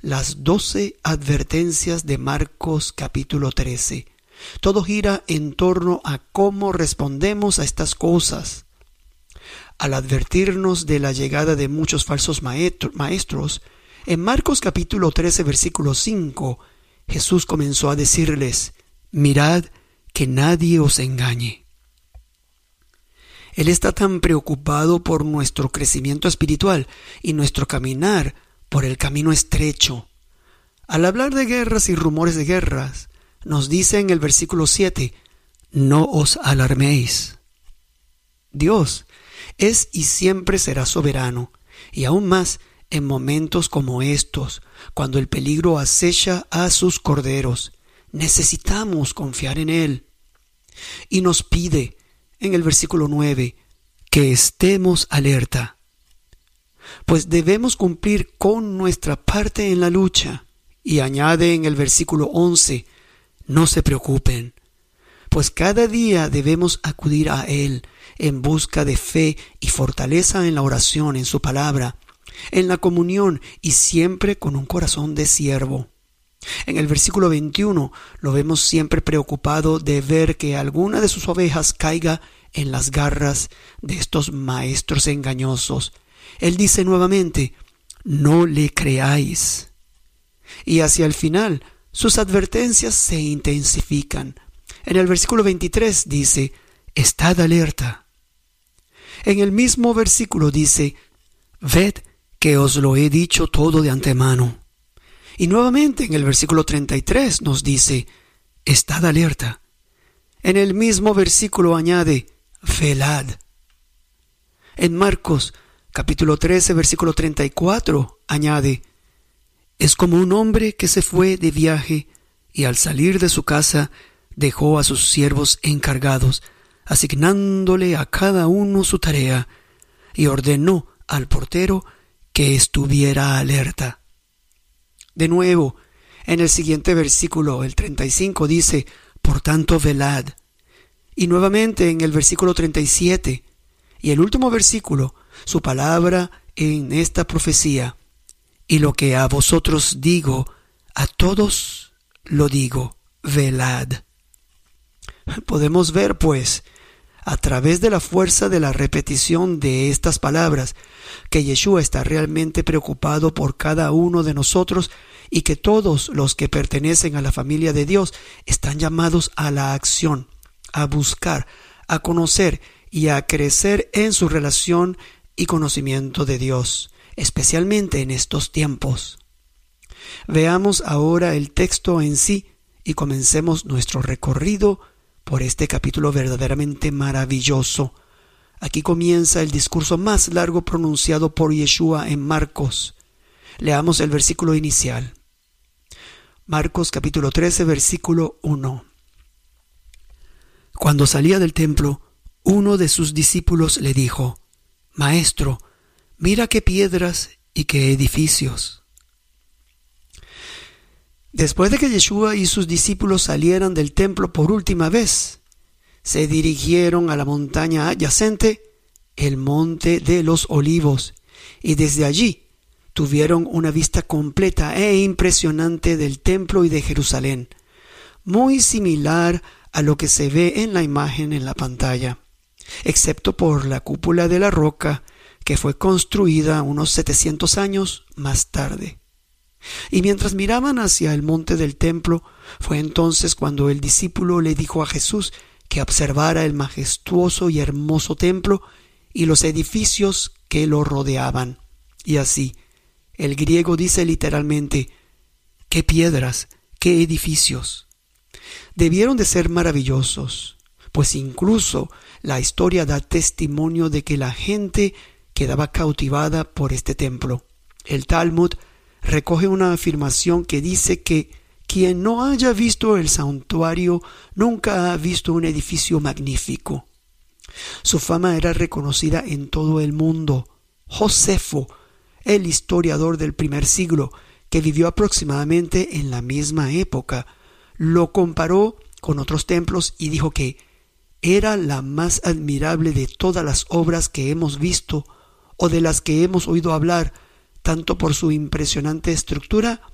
las 12 advertencias de Marcos capítulo 13. Todo gira en torno a cómo respondemos a estas cosas. Al advertirnos de la llegada de muchos falsos maestros, en Marcos capítulo 13 versículo 5, Jesús comenzó a decirles: mirad que nadie os engañe. Él está tan preocupado por nuestro crecimiento espiritual y nuestro caminar por el camino estrecho. Al hablar de guerras y rumores de guerras, nos dice en el versículo 7, no os alarméis. Dios es y siempre será soberano, y aún más en momentos como estos, cuando el peligro acecha a sus corderos. Necesitamos confiar en Él. Y nos pide, en el versículo 9, que estemos alerta, pues debemos cumplir con nuestra parte en la lucha. Y añade en el versículo 11, no se preocupen, pues cada día debemos acudir a Él en busca de fe y fortaleza en la oración, en su palabra, en la comunión y siempre con un corazón de siervo. En el versículo 21 lo vemos siempre preocupado de ver que alguna de sus ovejas caiga en las garras de estos maestros engañosos. Él dice nuevamente, no le creáis. Y hacia el final, sus advertencias se intensifican. En el versículo 23 dice, estad alerta. En el mismo versículo dice, ved que os lo he dicho todo de antemano. Y nuevamente en el versículo 33 nos dice, estad alerta. En el mismo versículo añade, velad. En Marcos capítulo 13 versículo 34 añade, es como un hombre que se fue de viaje y al salir de su casa dejó a sus siervos encargados, asignándole a cada uno su tarea, y ordenó al portero que estuviera alerta. De nuevo, en el siguiente versículo, el 35, dice, por tanto velad. Y nuevamente en el versículo 37, y el último versículo, su palabra en esta profecía, y lo que a vosotros digo, a todos lo digo, velad. Podemos ver, pues, a través de la fuerza de la repetición de estas palabras, que Yeshua está realmente preocupado por cada uno de nosotros y que todos los que pertenecen a la familia de Dios están llamados a la acción, a buscar, a conocer y a crecer en su relación y conocimiento de Dios, especialmente en estos tiempos. Veamos ahora el texto en sí y comencemos nuestro recorrido por este capítulo verdaderamente maravilloso. Aquí comienza el discurso más largo pronunciado por Yeshua en Marcos. Leamos el versículo inicial. Marcos capítulo 13, versículo 1. Cuando salía del templo, uno de sus discípulos le dijo, Maestro, mira qué piedras y qué edificios. Después de que Yeshua y sus discípulos salieran del templo por última vez, se dirigieron a la montaña adyacente, el Monte de los Olivos, y desde allí tuvieron una vista completa e impresionante del templo y de Jerusalén, muy similar a lo que se ve en la imagen en la pantalla, excepto por la cúpula de la roca que fue construida unos 700 años más tarde. Y mientras miraban hacia el monte del templo, fue entonces cuando el discípulo le dijo a Jesús que observara el majestuoso y hermoso templo y los edificios que lo rodeaban. Y así, el griego dice literalmente, ¡qué piedras, qué edificios! Debieron de ser maravillosos, pues incluso la historia da testimonio de que la gente quedaba cautivada por este templo. El Talmud recoge una afirmación que dice que quien no haya visto el santuario nunca ha visto un edificio magnífico. Su fama era reconocida en todo el mundo. Josefo, el historiador del primer siglo, que vivió aproximadamente en la misma época, lo comparó con otros templos y dijo que era la más admirable de todas las obras que hemos visto o de las que hemos oído hablar, tanto por su impresionante estructura